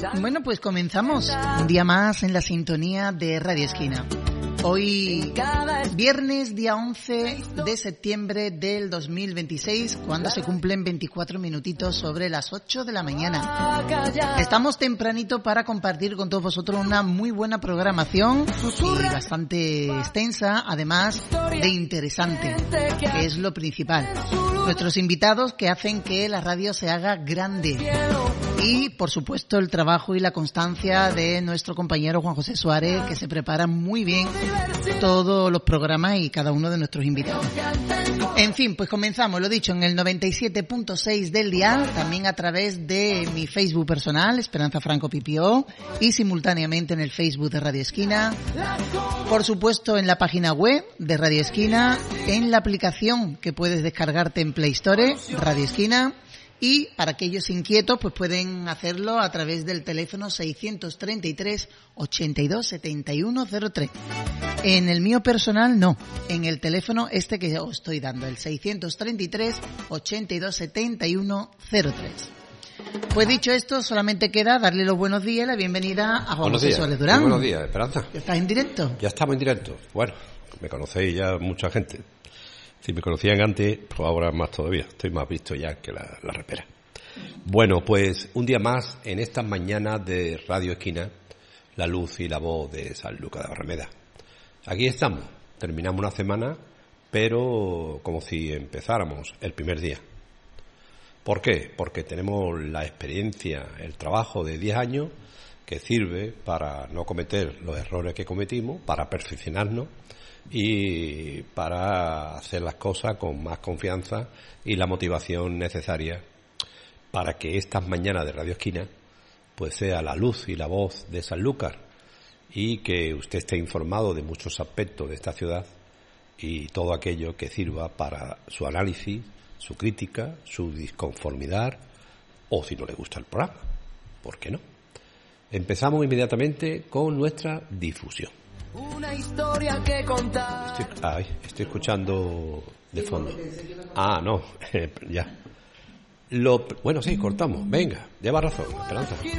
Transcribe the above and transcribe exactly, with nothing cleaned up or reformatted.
Bueno, pues comenzamos un día más en la sintonía de Radio Esquina. Hoy, viernes, día once de septiembre del dos mil veintiséis, cuando se cumplen veinticuatro minutitos sobre las ocho de la mañana. Estamos tempranito para compartir con todos vosotros una muy buena programación y bastante extensa, además de interesante, que es lo principal. Nuestros invitados que hacen que la radio se haga grande. Y, por supuesto, el trabajo y la constancia de nuestro compañero Juan José Suárez, que se prepara muy bien todos los programas y cada uno de nuestros invitados. En fin, pues comenzamos, lo dicho, en el noventa y siete punto seis del dial, también a través de mi Facebook personal, Esperanza Franco Pipió, y simultáneamente en el Facebook de Radio Esquina. Por supuesto, en la página web de Radio Esquina, en la aplicación que puedes descargarte en Play Store, Radio Esquina. Y para aquellos inquietos, pues pueden hacerlo a través del teléfono seiscientos treinta y tres, ochenta y dos, setenta y uno cero tres. En el mío personal, no. En el teléfono este que os estoy dando, el seiscientos treinta y tres, ochenta y dos, setenta y uno cero tres. Pues dicho esto, solamente queda darle los buenos días y la bienvenida a Juan José Suárez Durán. Buenos días, Esperanza. ¿Ya estás en directo? Ya estamos en directo. Bueno, me conocéis ya mucha gente. Si me conocían antes, pues ahora más todavía. Estoy más visto ya que la, la repera. Bueno, pues un día más en estas mañanas de Radio Esquina, la luz y la voz de Sanlúcar de Barrameda. Aquí estamos. Terminamos una semana, pero como si empezáramos el primer día. ¿Por qué? Porque tenemos la experiencia, el trabajo de diez años que sirve para no cometer los errores que cometimos, para perfeccionarnos y para hacer las cosas con más confianza y la motivación necesaria para que estas mañanas de Radio Esquina pues sea la luz y la voz de Sanlúcar y que usted esté informado de muchos aspectos de esta ciudad y todo aquello que sirva para su análisis, su crítica, su disconformidad o si no le gusta el programa, ¿por qué no? Empezamos inmediatamente con nuestra difusión. Una historia que contar. Estoy, ay, estoy escuchando de fondo. Ah, no, ya. Lo, bueno, sí, cortamos. Venga, lleva razón, Esperanza.